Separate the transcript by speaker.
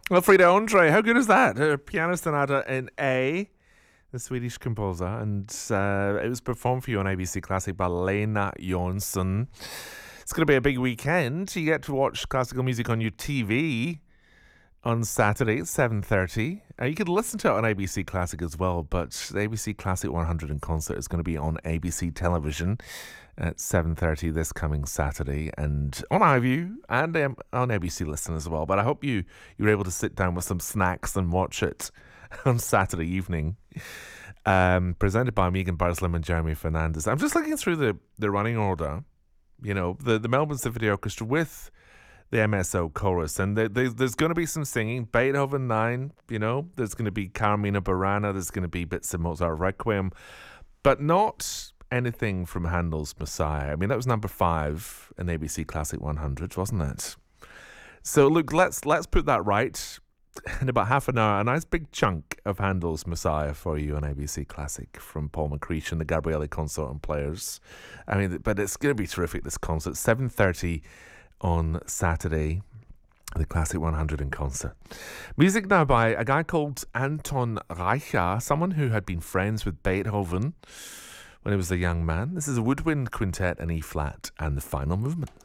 Speaker 1: Elfriede Andre, how good is that? A piano sonata in A, the Swedish composer, and it was performed for you on ABC Classic by Lena Jonsson. It's going to be a big weekend. You get to watch classical music on your TV on Saturday at 7:30. You could listen to it on ABC Classic as well, but the ABC Classic 100 in concert is going to be on ABC television at 7:30 this coming Saturday, and on iView and on ABC Listen as well. But I hope you're able to sit down with some snacks and watch it on Saturday evening. Presented by Megan Burslam and Jeremy Fernandez. I'm just looking through the running order. You know, the Melbourne Symphony Orchestra with the MSO chorus, and there's going to be some singing. Beethoven 9, there's going to be Carmina Burana, there's going to be bits of Mozart Requiem, but not anything from Handel's Messiah. I mean, that was number 5 in ABC Classic 100, wasn't it? So look, let's put that right. In about half an hour, a nice big chunk of Handel's Messiah for you on ABC Classic from Paul McCreesh and the Gabriele Consort and Players. I mean, but it's going to be terrific, this concert. 7:30 on Saturday, the Classic 100 in concert. Music now by a guy called Anton Reicha, someone who had been friends with Beethoven when he was a young man. This is a woodwind quintet in E-flat and the final movement.